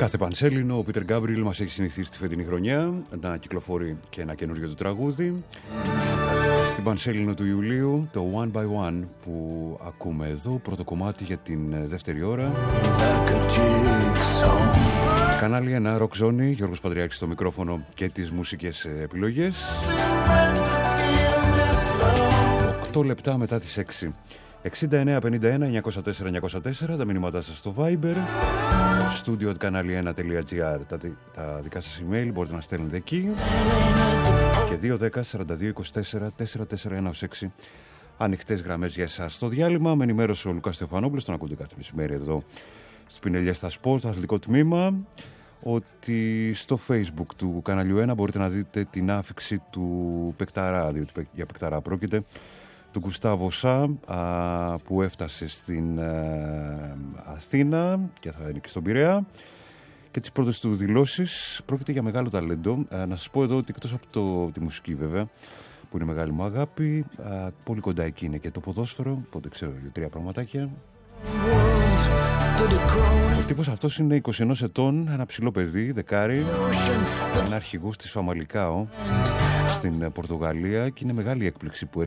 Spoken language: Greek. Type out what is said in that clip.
Κάθε Πανσέλινο, ο Πίτερ Γκάμπριελ μας έχει συνηθίσει τη φετινή χρονιά να κυκλοφορεί και ένα καινούριο του τραγούδι. Στην Πανσέλινο του Ιουλίου, το One by One που ακούμε εδώ, πρώτο κομμάτι για την δεύτερη ώρα. Κανάλι 1, Rock Zone, Γιώργος Παντριάκης στο μικρόφωνο και τις μουσικές επιλογές. 8 λεπτά μετά τις 6. 6951-904-904, τα μηνύματά σας στο Viber, studio@kanali1.gr, τα δικά σας email μπορείτε να στέλνετε εκεί, και 210-4224-441-6 ανοιχτές γραμμές για εσάς. Στο διάλειμμα με ενημέρωσε ο Λουκάς Θεοφανόπουλος, τον ακούτε κάθε μεσημέρι εδώ στις Πινελιές στα Σπορτ, αθλητικό τμήμα, ότι στο Facebook του καναλιού 1 μπορείτε να δείτε την άφιξη του Πεκταρά, διότι για Πεκταρά πρόκειται, του Γκουστάβο Σα, που έφτασε στην Αθήνα και θα είναι και στον Πειραιά, και τις πρώτες του δηλώσεις. Πρόκειται για μεγάλο ταλέντο. Να σας πω εδώ ότι εκτός από τη μουσική βέβαια, που είναι μεγάλη μου αγάπη, πολύ κοντά εκεί είναι και το ποδόσφαιρο, οπότε ξέρω 2-3 πραγματάκια. Ο τύπος αυτός είναι 21 ετών, ένα ψηλό παιδί, δεκάρι, είναι αρχηγός της Φαμαλικάο στην Πορτογαλία, και είναι μεγάλη έκπληξη που